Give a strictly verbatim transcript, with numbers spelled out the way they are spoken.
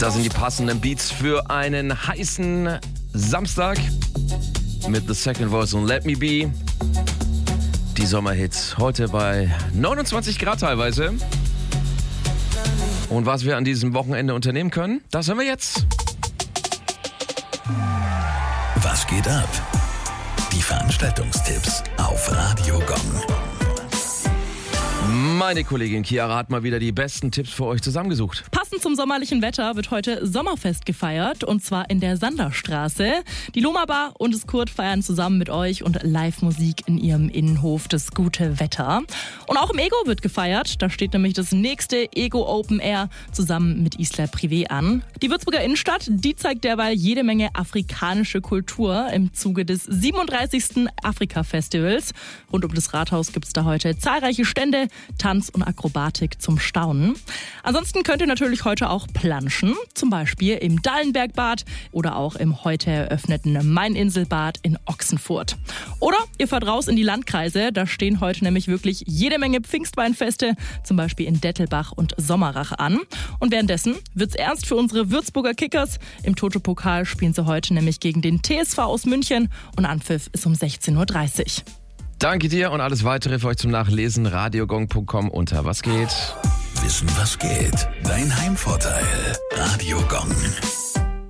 Das sind die passenden Beats für einen heißen Samstag mit The Second Voice und Let Me Be. Die Sommerhits heute bei neunundzwanzig Grad teilweise. Und was wir an diesem Wochenende unternehmen können, das hören wir jetzt. Was geht ab? Die Veranstaltungstipps auf Radio Gong. Meine Kollegin Chiara hat mal wieder die besten Tipps für euch zusammengesucht. Passend zum sommerlichen Wetter wird heute Sommerfest gefeiert und zwar in der Sanderstraße. Die Loma Bar und das Kurt feiern zusammen mit euch und Live-Musik in ihrem Innenhof das gute Wetter. Und auch im Ego wird gefeiert. Da steht nämlich das nächste Ego Open Air zusammen mit Isla Privé an. Die Würzburger Innenstadt, die zeigt derweil jede Menge afrikanische Kultur im Zuge des siebenunddreißigsten Afrika-Festivals. Rund um das Rathaus gibt es da heute zahlreiche Stände, Tanz und Akrobatik zum Staunen. Ansonsten könnt ihr natürlich heute auch planschen, zum Beispiel im Dallenbergbad oder auch im heute eröffneten Maininselbad in Ochsenfurt. Oder ihr fahrt raus in die Landkreise, da stehen heute nämlich wirklich jede Menge Pfingstweinfeste, zum Beispiel in Dettelbach und Sommerach an. Und währenddessen wird's ernst für unsere Würzburger Kickers. Im Toto-Pokal spielen sie heute nämlich gegen den T S V aus München und Anpfiff ist um sechzehn Uhr dreißig. Danke dir und alles weitere für euch zum Nachlesen. radiogong punkt com unter Was geht? Wissen, was geht? Dein Heimvorteil. Radio Gong.